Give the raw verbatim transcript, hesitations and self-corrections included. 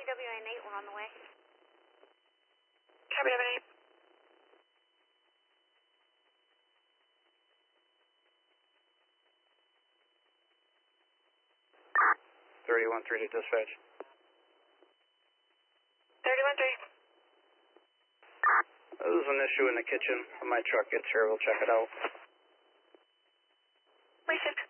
W N eight, we're on the way. Copy, W N eight. thirty-one three to dispatch. thirty-one three. There's an issue in the kitchen. When my truck gets here, we'll check it out. Wait, six.